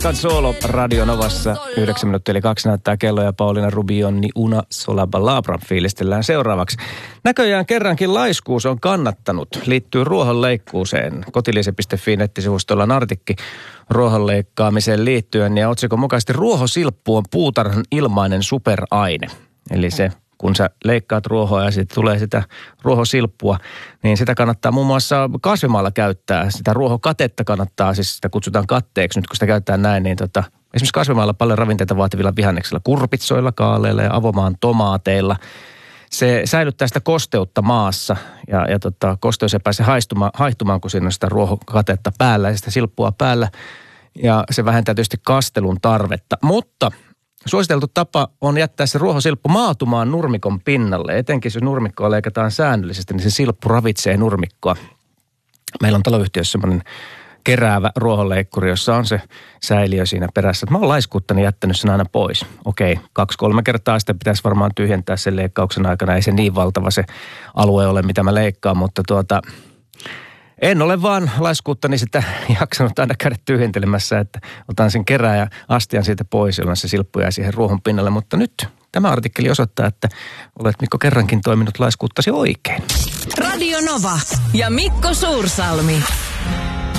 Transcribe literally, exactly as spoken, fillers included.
Solo Radio Novassa, yhdeksän minuuttia eli kaksi näyttää kello ja Pauliina Rubionni Una Solabalabra fiilistellään seuraavaksi. Näköjään kerrankin laiskuus on kannattanut, liittyy ruohonleikkuuseen. Kotilise piste fi nettisivustolla on artikki ruohonleikkaamiseen liittyen ja otsikon mukaisesti ruohosilppu on puutarhan ilmainen superaine. Eli se, kun sä leikkaat ruohoa ja sitten tulee sitä ruohosilppua, niin sitä kannattaa muun muassa kasvimaalla käyttää. Sitä ruohokatetta kannattaa, siis sitä kutsutaan katteeksi nyt kun sitä käyttää näin, niin tota, esimerkiksi kasvimaalla paljon ravinteita vaativilla vihanneksilla, kurpitsoilla, kaaleilla ja avomaan tomaateilla. Se säilyttää sitä kosteutta maassa ja, ja tota, kosteus ei pääse haihtumaan, haihtumaan, kun siinä on sitä ruohokatetta päällä ja sitä silppua päällä. Ja se vähentää tietysti kastelun tarvetta, mutta suositeltu tapa on jättää se ruohosilppu maatumaan nurmikon pinnalle. Etenkin jos nurmikkoa leikataan säännöllisesti, niin se silppu ravitsee nurmikkoa. Meillä on taloyhtiössä semmoinen keräävä ruohonleikkuri, jossa on se säiliö siinä perässä. Mä oon laiskuuttani jättänyt sen aina pois. Okei, kaksi-kolme kertaa sitä pitäisi varmaan tyhjentää sen leikkauksen aikana. Ei se niin valtava se alue ole, mitä mä leikkaan, mutta tuota... En ole vaan laiskuuttani sitä jaksanut aina käydä tyhjentelemässä, että otan sen kerää ja astian siitä pois, jolloin se silppu jää siihen ruohon pinnalle. Mutta nyt tämä artikkeli osoittaa, että olet Mikko kerrankin toiminut laiskuuttasi oikein. Radio Nova ja Mikko Suursalmi.